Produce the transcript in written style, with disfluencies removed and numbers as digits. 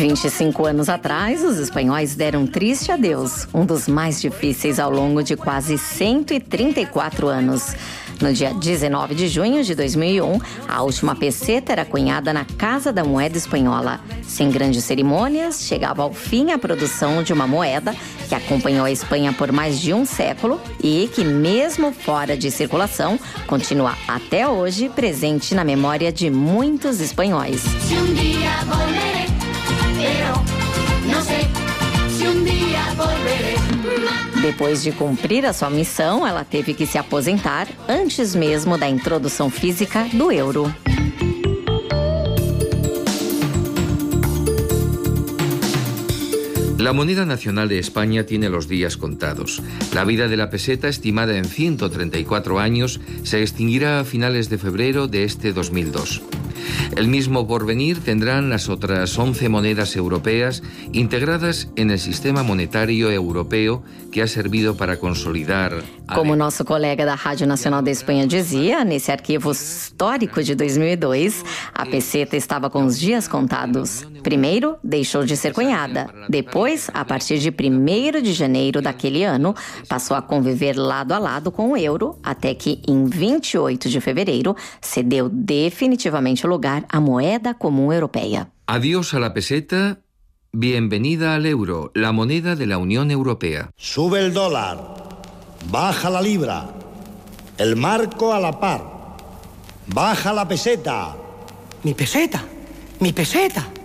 25 anos atrás, os espanhóis deram um triste adeus, um dos mais difíceis ao longo de quase 134 anos. No dia 19 de junho de 2001, a última peseta era cunhada na Casa da Moeda Espanhola. Sem grandes cerimônias, chegava ao fim a produção de uma moeda que acompanhou a Espanha por mais de um século e que, mesmo fora de circulação, continua até hoje presente na memória de muitos espanhóis. Se um dia volveré, pero não sei se um dia volveré. Depois de cumprir a sua missão, ela teve que se aposentar antes mesmo da introdução física do euro. La moneda nacional de España tiene los días contados. La vida de la peseta, estimada en 134 años, se extinguirá a finales de febrero de este 2002. El mismo porvenir tendrán las otras 11 monedas europeas integradas en el sistema monetario europeo que ha servido para consolidar... Como nosso colega da Rádio Nacional da Espanha dizia, nesse arquivo histórico de 2002, a peseta estava com os dias contados. Primeiro, deixou de ser cunhada. Depois, a partir de 1º de janeiro daquele ano, passou a conviver lado a lado com o euro, até que, em 28 de fevereiro, cedeu definitivamente o lugar à moeda comum europeia. Adiós a la peseta, bienvenida al euro, la moneda de la Unión Europea. Sube el dólar, baja la libra, el marco a la par, baja la peseta. Mi peseta, mi peseta.